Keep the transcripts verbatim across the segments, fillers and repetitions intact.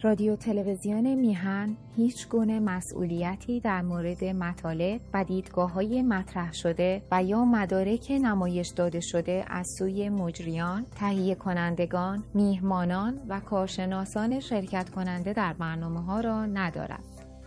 رادیو تلویزیون میهن هیچ گونه مسئولیتی در مورد مطالب و دیدگاه‌های مطرح شده و یا مدارک نمایش داده شده از سوی مجریان، تهیه کنندگان، میهمانان و کارشناسان شرکت کننده در برنامه‌ها را ندارد.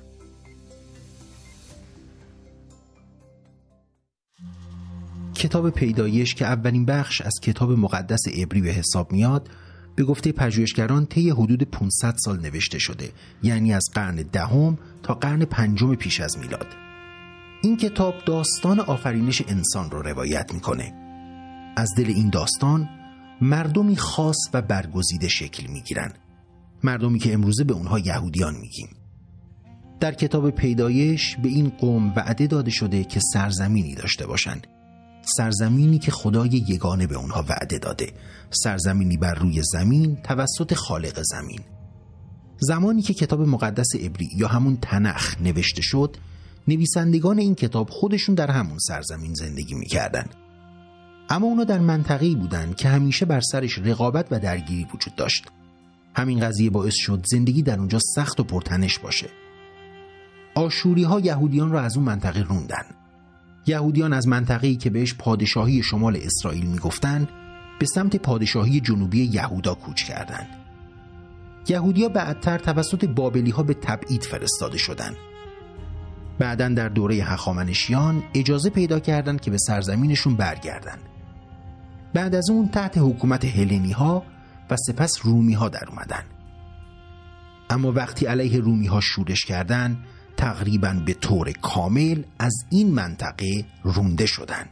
کتاب پیدایش که اولین بخش از کتاب مقدس عبری به حساب میاد، به گفته پژوهشگران طی حدود پانصد سال نوشته شده، یعنی از قرن دهم تا قرن پنجم پیش از میلاد. این کتاب داستان آفرینش انسان رو روایت میکنه. از دل این داستان مردمی خاص و برگزیده شکل میگیرن، مردمی که امروزه به اونها یهودیان میگیم. در کتاب پیدایش به این قوم وعده داده شده که سرزمینی داشته باشن، سرزمینی که خدای یگانه به اونها وعده داده، سرزمینی بر روی زمین توسط خالق زمین. زمانی که کتاب مقدس عبری یا همون تنخ نوشته شد، نویسندگان این کتاب خودشون در همون سرزمین زندگی میکردن، اما اونا در منطقه‌ای بودن که همیشه بر سرش رقابت و درگیری وجود داشت. همین قضیه باعث شد زندگی در اونجا سخت و پرتنش باشه. آشوری‌ها یهودیان را از اون منطقه روندن. یهودیان از منطقه‌ای که بهش پادشاهی شمال اسرائیل میگفتن به سمت پادشاهی جنوبی یهودا کوچ کردند. یهودی‌ها بعدتر توسط بابلی‌ها به تبعید فرستاده شدند. بعداً در دوره هخامنشیان اجازه پیدا کردند که به سرزمینشون برگردن. بعد از اون تحت حکومت هلنی‌ها و سپس رومی‌ها در اومدن. اما وقتی علیه رومی‌ها شورش کردند، تقریباً به طور کامل از این منطقه رونده شدند.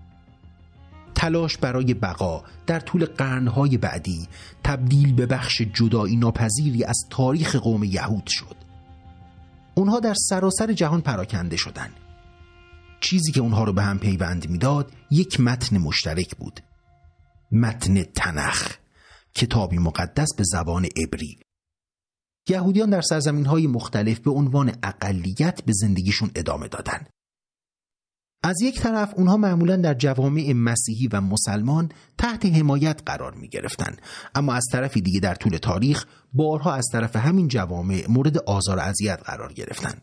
تلاش برای بقا در طول قرنهای بعدی تبدیل به بخش جدایی ناپذیری از تاریخ قوم یهود شد. اونها در سراسر جهان پراکنده شدند. چیزی که اونها رو به هم پیوند میداد یک متن مشترک بود، متن تنخ، کتابی مقدس به زبان عبری. یهودیان در سرزمین‌های مختلف به عنوان اقلیت به زندگیشون ادامه دادن. از یک طرف اونها معمولاً در جوامع مسیحی و مسلمان تحت حمایت قرار می گرفتن، اما از طرفی دیگه در طول تاریخ بارها از طرف همین جوامع مورد آزار و اذیت قرار گرفتن.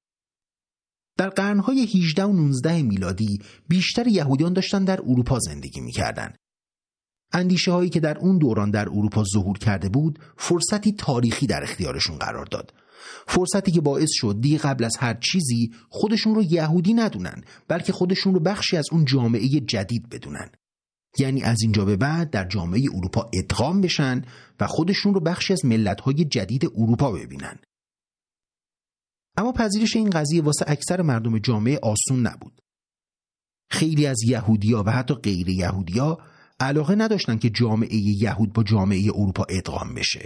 در قرنهای هجده و نوزده میلادی بیشتر یهودیان داشتن در اروپا زندگی می کردن. اندیشه هایی که در اون دوران در اروپا ظهور کرده بود فرصتی تاریخی در اختیارشون قرار داد، فرصتی که باعث شد دیگه قبل از هر چیزی خودشون رو یهودی ندونن، بلکه خودشون رو بخشی از اون جامعه جدید بدونن. یعنی از اینجا به بعد در جامعه اروپا ادغام بشن و خودشون رو بخشی از ملت‌های جدید اروپا ببینن. اما پذیرش این قضیه واسه اکثر مردم جامعه آسون نبود. خیلی از یهودی‌ها و حتی غیر یهودی‌ها علاقه نداشتن که جامعه یهود با جامعه اروپا ادغام بشه.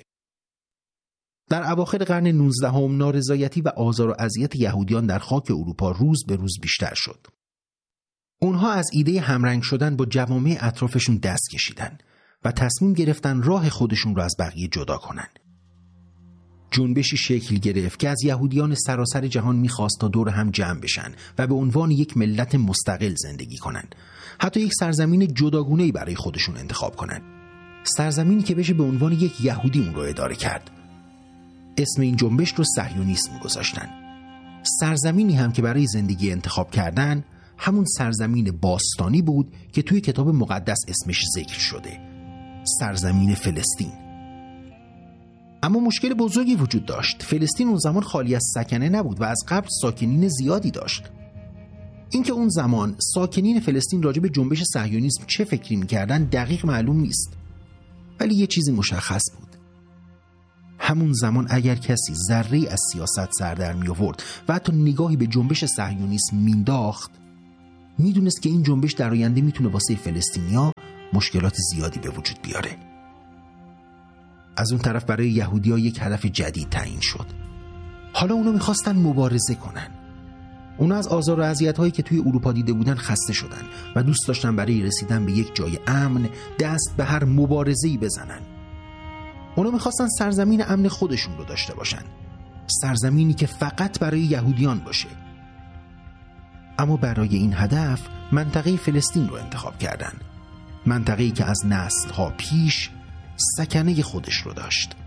در اواخر قرن نوزدهم نارضایتی و آزار و اذیت یهودیان در خاک اروپا روز به روز بیشتر شد. اونها از ایده همرنگ شدن با جوامع اطرافشون دست کشیدن و تصمیم گرفتن راه خودشون رو از بقیه جدا کنن. جنبشی شکل گرفت که از یهودیان سراسر جهان می‌خواست تا دور هم جمع بشن و به عنوان یک ملت مستقل زندگی کنن، حتی یک سرزمین جداگونه‌ای برای خودشون انتخاب کنن، سرزمینی که بشه به عنوان یک یهودی اون رو اداره کرد. اسم این جنبش رو صهیونیسم گذاشتن. سرزمینی هم که برای زندگی انتخاب کردن همون سرزمین باستانی بود که توی کتاب مقدس اسمش ذکر شده، سرزمین فلسطین. اما مشکل بزرگی وجود داشت. فلسطین اون زمان خالی از سکنه نبود و از قبل ساکنین زیادی داشت. اینکه اون زمان ساکنین فلسطین راجع به جنبش صهیونیسم چه فکری می‌کردن دقیق معلوم نیست، ولی یه چیزی مشخص بود. همون زمان اگر کسی ذره‌ای از سیاست سر در می آورد و حتی نگاهی به جنبش صهیونیسم مینداخت، میدونست که این جنبش در آینده میتونه واسه فلسطینیا مشکلات زیادی به وجود بیاره. از اون طرف برای یهودی‌ها یک هدف جدید تعیین شد. حالا اونا میخواستن مبارزه کنن. اونا از آزار و اذیت‌هایی که توی اروپا دیده بودن خسته شدن و دوست داشتن برای رسیدن به یک جای امن دست به هر مبارزه‌ای بزنن. اونا میخواستن سرزمین امن خودشون رو داشته باشن، سرزمینی که فقط برای یهودیان باشه. اما برای این هدف منطقه فلسطین رو انتخاب کردن، منطقه‌ای که از نسل‌ها پیش سکنه خودش رو داشت.